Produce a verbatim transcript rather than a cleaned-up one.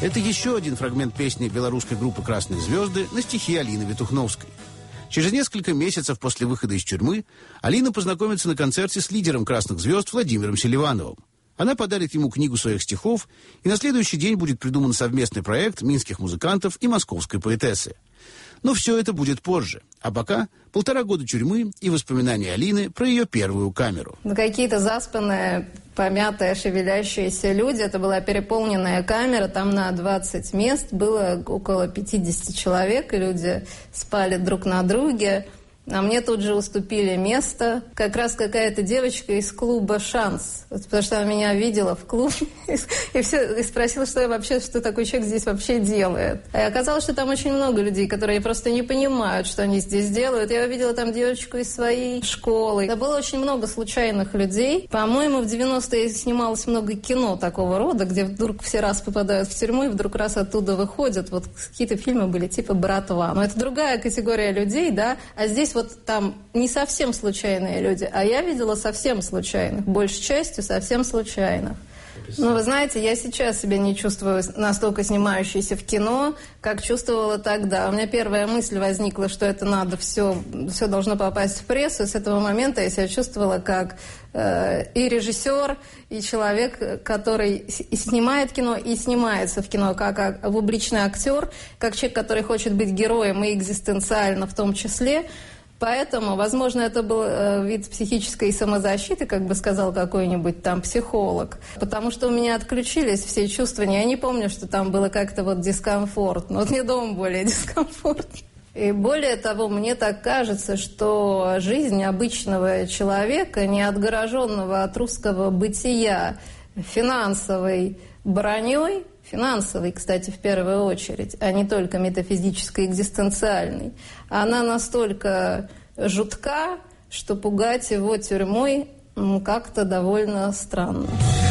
Это еще один фрагмент песни белорусской группы «Красные звезды» на стихи Алины Ветухновской. Через несколько месяцев после выхода из тюрьмы Алина познакомится на концерте с лидером «Красных звезд» Владимиром Селивановым. Она подарит ему книгу своих стихов, и на следующий день будет придуман совместный проект минских музыкантов и московской поэтессы. Но все это будет позже. А пока полтора года тюрьмы и воспоминания Алины про ее первую камеру. Какие-то заспанные, помятые, шевелящиеся люди. Это была переполненная камера. Там на двадцать мест было около пятьдесят человек. И люди спали друг на друге. А мне тут же уступили место. Как раз какая-то девочка из клуба «Шанс». Потому что она меня видела в клубе и, все, и спросила, что я вообще, что такой человек здесь вообще делает. И оказалось, что там очень много людей, которые просто не понимают, что они здесь делают. Я увидела там девочку из своей школы. Это было очень много случайных людей. По-моему, в девяностые снималось много кино такого рода, где вдруг все раз попадают в тюрьму и вдруг раз оттуда выходят. Вот какие-то фильмы были типа «Братва». Но это другая категория людей, да. А здесь вот там не совсем случайные люди, а я видела совсем случайных, большей частью совсем случайных. Ну, вы знаете, я сейчас себя не чувствую настолько снимающейся в кино, как чувствовала тогда. У меня первая мысль возникла, что это надо все, все должно попасть в прессу. С этого момента я себя чувствовала как э, и режиссер, и человек, который и снимает кино, и снимается в кино, как, как публичный актер, как человек, который хочет быть героем и экзистенциально в том числе. Поэтому, возможно, это был э, вид психической самозащиты, как бы сказал какой-нибудь там психолог. Потому что у меня отключились все чувствования. Я не помню, что там было как-то вот дискомфортно. Вот мне дома более дискомфортно. И более того, мне так кажется, что жизнь обычного человека, не отгороженного от русского бытия финансовой броней, финансовой, кстати, в первую очередь, а не только метафизической, экзистенциальной, она настолько жутка, что пугать его тюрьмой как-то довольно странно.